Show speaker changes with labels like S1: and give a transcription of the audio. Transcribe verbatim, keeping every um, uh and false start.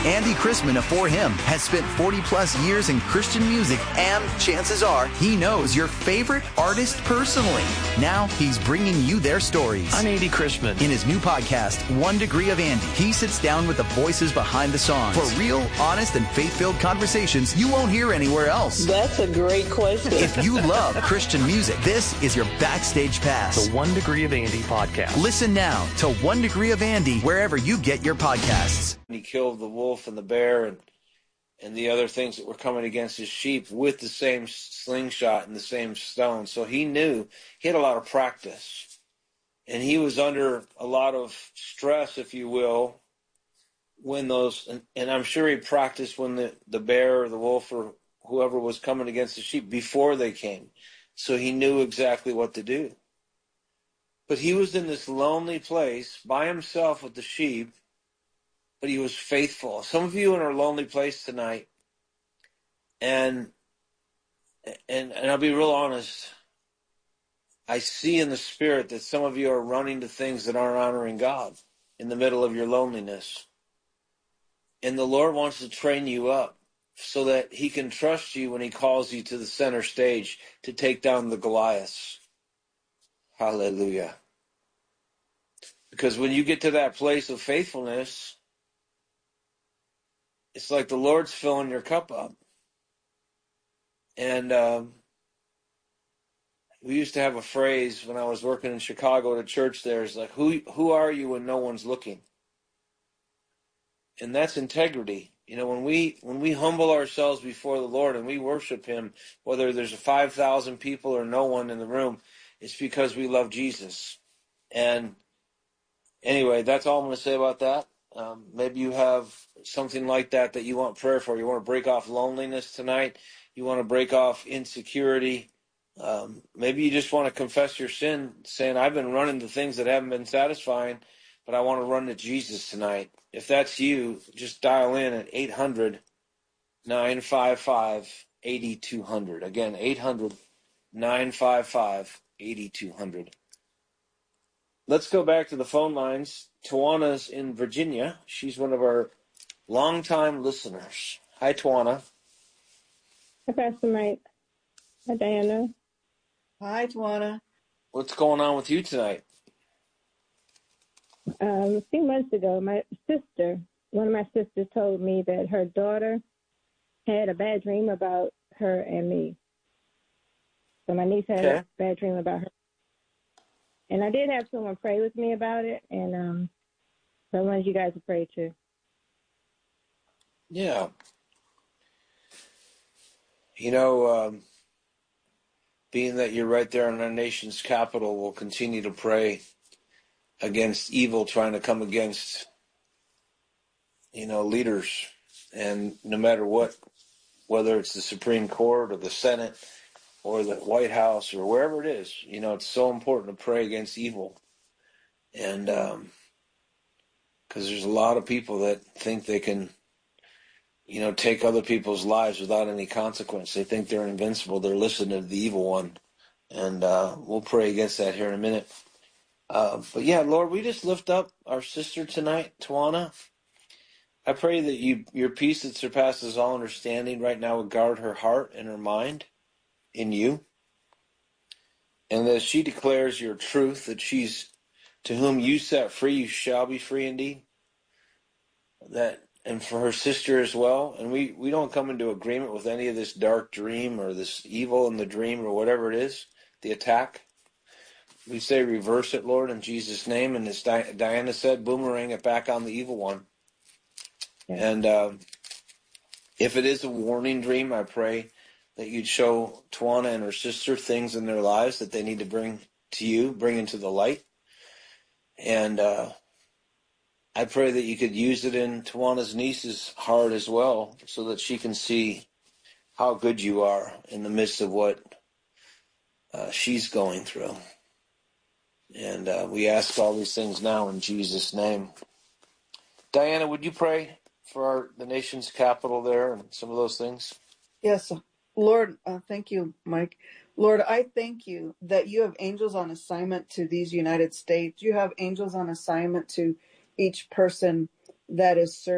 S1: Andy Chrisman afore him has spent forty plus years in Christian music, and chances are he knows your favorite artist personally. Now he's bringing you their stories.
S2: I'm Andy Chrisman.
S1: In his new podcast, One Degree of Andy, he sits down with the voices behind the songs for real, honest, and faith-filled conversations you won't hear anywhere else.
S3: That's a great question.
S1: If you love Christian music, this is your backstage pass.
S2: The One Degree of Andy podcast.
S1: Listen now to One Degree of Andy wherever you get your podcasts.
S4: He killed the wolf and the bear and and the other things that were coming against his sheep with the same slingshot and the same stone. So he knew he had a lot of practice. And he was under a lot of stress, if you will, when those, and, and I'm sure he practiced when the, the bear or the wolf or whoever was coming against the sheep before they came. So he knew exactly what to do. But he was in this lonely place by himself with the sheep, but he was faithful. Some of you in a lonely place tonight, and and and I'll be real honest, I see in the spirit that some of you are running to things that aren't honoring God in the middle of your loneliness. And the Lord wants to train you up so that he can trust you when he calls you to the center stage to take down the Goliaths. Hallelujah. Because when you get to that place of faithfulness, it's like the Lord's filling your cup up. And um, we used to have a phrase when I was working in Chicago at a church there. It's like, who, who are you when no one's looking? And that's integrity. You know, when we when we humble ourselves before the Lord and we worship him, whether there's five thousand people or no one in the room, it's because we love Jesus. And anyway, that's all I'm going to say about that. Um, maybe you have something like that that you want prayer for. You want to break off loneliness tonight. You want to break off insecurity. Um, maybe you just want to confess your sin, saying, I've been running to things that haven't been satisfying, but I want to run to Jesus tonight. If that's you, just dial in at eight hundred, nine five five, eight two zero zero. Again, eight hundred, nine five five, eight two zero zero. Let's go back to the phone lines. Tawana's in Virginia. She's one of our longtime listeners. Hi, Tawana.
S5: Hi, Pastor Mike. Hi, Diana.
S3: Hi, Tawana.
S4: What's going on with you tonight?
S5: Um, a few months ago, my sister, one of my sisters told me that her daughter had a bad dream about her and me. So my niece had
S4: okay.
S5: a bad dream about her. And I did have someone pray with me about it, and um, so I wanted you guys to pray too.
S4: Yeah. You know, um, being that you're right there in our nation's capital, we'll continue to pray against evil trying to come against, you know, leaders. And no matter what, whether it's the Supreme Court or the Senate or the White House or wherever it is, you know, it's so important to pray against evil. And um, because there's a lot of people that think they can, you know, take other people's lives without any consequence. They think they're invincible. They're listening to the evil one. And uh, we'll pray against that here in a minute. Uh, but yeah, Lord, we just lift up our sister tonight, Tawana. I pray that you, your peace that surpasses all understanding right now would guard her heart and her mind in you. And that she declares your truth, that she's, to whom you set free, you shall be free indeed. That, and for her sister as well. And we, we don't come into agreement with any of this dark dream or this evil in the dream or whatever it is, the attack. We say reverse it, Lord, in Jesus' name. And as Diana said, boomerang it back on the evil one. Yeah. And uh, if it is a warning dream, I pray that you'd show Tawana and her sister things in their lives that they need to bring to you, bring into the light. And uh, I pray that you could use it in Tawana's niece's heart as well so that she can see how good you are in the midst of what uh, she's going through. And uh, we ask all these things now in Jesus' name. Diana, would you pray for our, the nation's capital there and some of those things?
S3: Yes, Lord, uh, thank you, Mike. Lord, I thank you that you have angels on assignment to these United States. You have angels on assignment to each person that is serving.